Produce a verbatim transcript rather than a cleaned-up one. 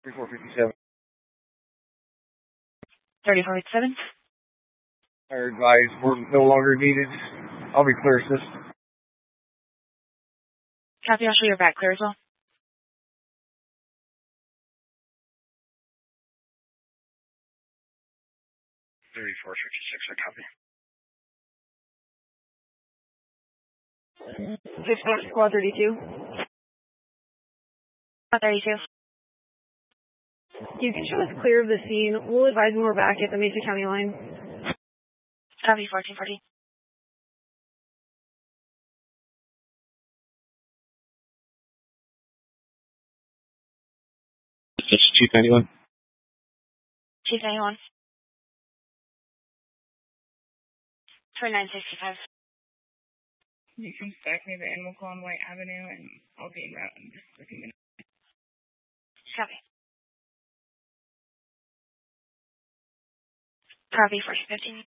thirty-four fifty-seven. thirty-four fifty-seven. Our advised we're no longer needed. I'll be clear, sis. Copy, I'll show your back clear as well. thirty-four fifty-six, I copy. Dispatch Squad thirty-two. Squad thirty-two. You can show us clear of the scene. We'll advise when we're back at the Mesa County line. Copy, fourteen forty. That's Chief ninety-one. Chief ninety-one. twenty-nine sixty-five. You can stack me the animal call on White Avenue, and I'll be in route in just a few minutes. Copy. Copy, fourteen fifteen.